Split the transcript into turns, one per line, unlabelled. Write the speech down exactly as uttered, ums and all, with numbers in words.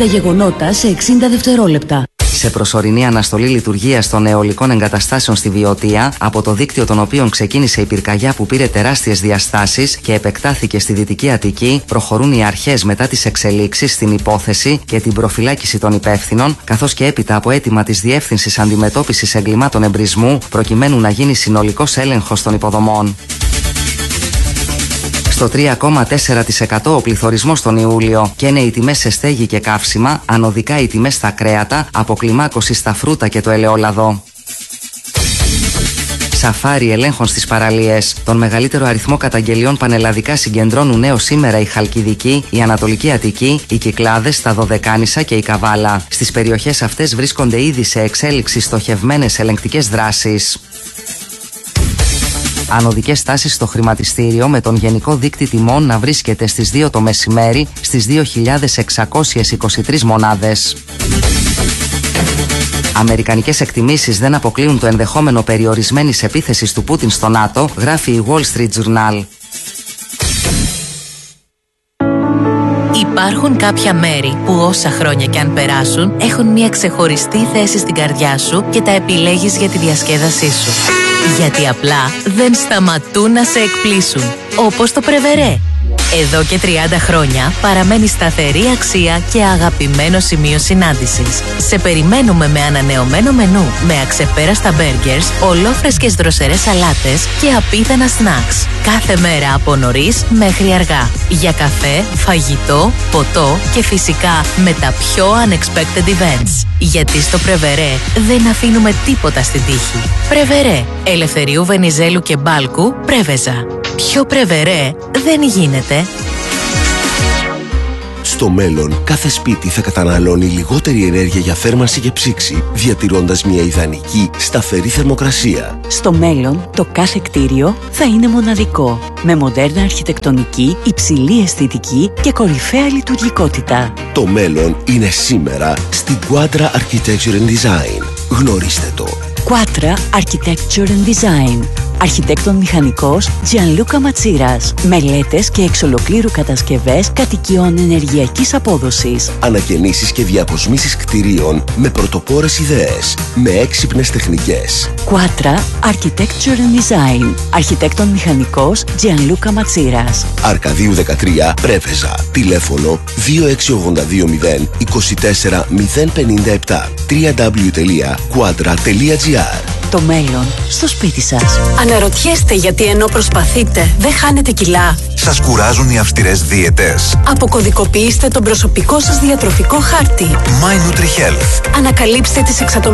τα γεγονότα σε εξήντα δευτερόλεπτα.
Σε προσωρινή αναστολή λειτουργίας των αιωλικών εγκαταστάσεων στη Βιωτία, από το δίκτυο των οποίων ξεκίνησε η πυρκαγιά που πήρε τεράστιες διαστάσεις και επεκτάθηκε στη Δυτική Αττική, προχωρούν οι αρχές μετά τις εξελίξεις στην υπόθεση και την προφυλάκηση των υπεύθυνων, καθώς και έπειτα από αίτημα της Διεύθυνσης Αντιμετώπισης Εγκλημάτων Εμπρισμού, προκειμένου να γίνει συνολικός έλεγχος των υποδομών. Στο τρία κόμμα τέσσερα τοις εκατό ο πληθωρισμός τον Ιούλιο και είναι οι τιμές σε στέγη και καύσιμα, ανωδικά οι τιμές στα κρέατα, αποκλιμάκωση στα φρούτα και το ελαιόλαδο. Σαφάρι ελέγχων στις παραλίες. Τον μεγαλύτερο αριθμό καταγγελιών πανελλαδικά συγκεντρώνουν έως σήμερα η Χαλκιδική, η Ανατολική Αττική, οι Κυκλάδες, τα Δωδεκάνησα και η Καβάλα. Στις περιοχές αυτές βρίσκονται ήδη σε εξέλιξη στοχευμένες ελεγκτικές δράσεις. Ανωδικές τάσεις στο χρηματιστήριο, με τον γενικό δείκτη τιμών να βρίσκεται στις δύο το μεσημέρι στις δύο χιλιάδες εξακόσιες είκοσι τρεις μονάδες. Αμερικανικές εκτιμήσεις δεν αποκλείουν το ενδεχόμενο περιορισμένης επίθεσης του Πούτιν στο ΝΑΤΟ, γράφει η Wall Street Journal.
Υπάρχουν κάποια μέρη που όσα χρόνια κι αν περάσουν έχουν μια ξεχωριστή θέση στην καρδιά σου και τα επιλέγεις για τη διασκέδασή σου. Γιατί απλά δεν σταματούν να σε εκπλήσουν, όπως το Πρεβερέ. Εδώ και τριάντα χρόνια παραμένει σταθερή αξία και αγαπημένο σημείο συνάντησης. Σε περιμένουμε με ανανεωμένο μενού, με αξεπέραστα μπέργκερς, ολόφρεσκες δροσερές σαλάτες και απίθανα σνακς. Κάθε μέρα από νωρίς μέχρι αργά. Για καφέ, φαγητό, ποτό και φυσικά με τα πιο unexpected events. Γιατί στο Πρεβερέ δεν αφήνουμε τίποτα στην τύχη. Πρεβερέ, Ελευθερίου Βενιζέλου και Μπάλκου, Πρέβεζα. Πιο Πρεβερέ δεν γίνεται.
Στο μέλλον, κάθε σπίτι θα καταναλώνει λιγότερη ενέργεια για θέρμανση και ψήξη, διατηρώντας μια ιδανική, σταθερή θερμοκρασία.
Στο μέλλον, το κάθε κτίριο θα είναι μοναδικό, με μοντέρνα αρχιτεκτονική, υψηλή αισθητική και κορυφαία λειτουργικότητα.
Το μέλλον είναι σήμερα στην Quadra Architecture and Design. Γνωρίστε το.
Quadra Architecture and Design. Αρχιτέκτον μηχανικός Gianluca Ματσίρας. Μελέτες και εξ ολοκλήρου κατασκευές κατοικιών ενεργειακής απόδοσης.
Ανακαινήσεις και διακοσμήσεις κτηρίων με πρωτοπόρες ιδέες, με έξυπνες τεχνικές.
Quadra Architecture and Design. Αρχιτέκτον μηχανικός Gianluca Ματσίρας.
Αρκαδίου δεκατρία, Πρέβεζα. Τηλέφωνο δύο έξι ογδόντα δύο μηδέν είκοσι τέσσερα μηδέν πενήντα επτά. double-u double-u double-u τελεία quadra τελεία gr.
Το μέλλον στο σπίτι σας.
Αναρωτιέστε γιατί ενώ προσπαθείτε δεν χάνετε κιλά.
Σας κουράζουν οι αυστηρές δίαιτες.
Αποκωδικοποιήστε τον προσωπικό σας διατροφικό χάρτη.
My NutriHealth.
Ανακαλύψτε τις εξατομικές